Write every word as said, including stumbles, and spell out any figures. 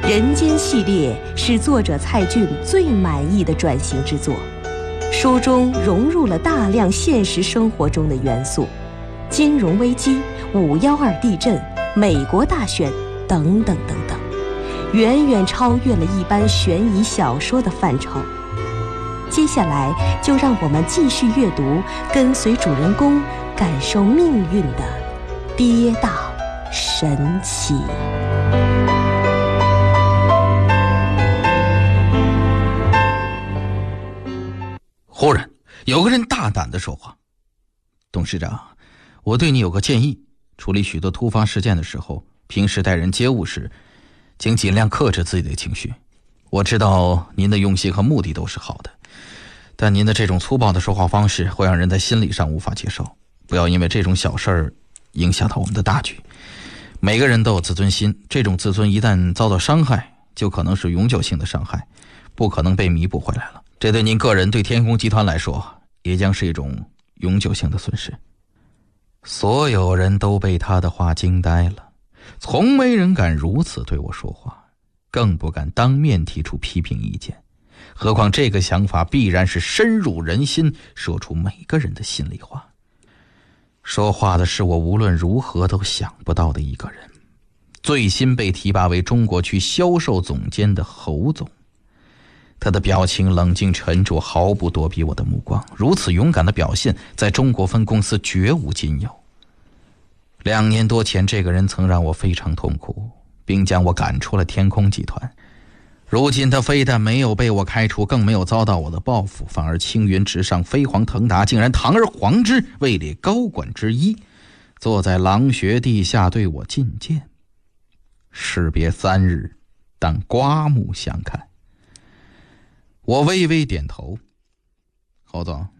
人间系列是作者蔡骏最满意的转型之作，书中融入了大量现实生活中的元素，金融危机、五幺二地震、美国大选等等等等，远远超越了一般悬疑小说的范畴。接下来就让我们继续阅读，跟随主人公感受命运的跌宕神奇。 忽然有个人大胆地说话：董事长，我对你有个建议，处理许多突发事件的时候，平时待人接物时请尽量克制自己的情绪。我知道您的用心和目的都是好的，但您的这种粗暴的说话方式会让人在心理上无法接受，不要因为这种小事儿影响到我们的大局。每个人都有自尊心，这种自尊一旦遭到伤害，就可能是永久性的伤害，不可能被弥补回来了。这对您个人，对天空集团来说，也将是一种永久性的损失。所有人都被他的话惊呆了，从没人敢如此对我说话，更不敢当面提出批评意见，何况这个想法必然是深入人心，说出每个人的心里话。说话的是我无论如何都想不到的一个人，最新被提拔为中国区销售总监的侯总。他的表情冷静沉着，毫不躲避我的目光，如此勇敢的表现在中国分公司绝无仅有。两年多前，这个人曾让我非常痛苦，并将我赶出了天空集团。如今他非但没有被我开除，更没有遭到我的报复，反而青云直上，飞黄腾达，竟然堂而皇之位列高管之一，坐在狼穴地下对我进谏。士别三日，但刮目相看。我微微点头：侯总，